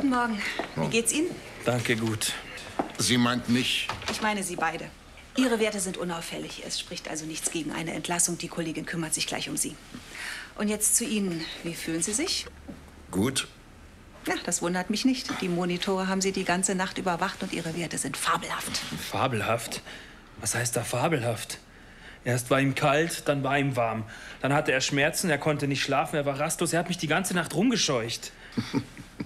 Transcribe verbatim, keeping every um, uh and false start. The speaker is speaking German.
Guten Morgen. Wie geht's Ihnen? Danke, gut. Sie meint mich? Ich meine Sie beide. Ihre Werte sind unauffällig. Es spricht also nichts gegen eine Entlassung. Die Kollegin kümmert sich gleich um Sie. Und jetzt zu Ihnen. Wie fühlen Sie sich? Gut. Ja, das wundert mich nicht. Die Monitore haben Sie die ganze Nacht überwacht und Ihre Werte sind fabelhaft. Fabelhaft? Was heißt da fabelhaft? Erst war ihm kalt, dann war ihm warm. Dann hatte er Schmerzen, er konnte nicht schlafen, er war rastlos. Er hat mich die ganze Nacht rumgescheucht.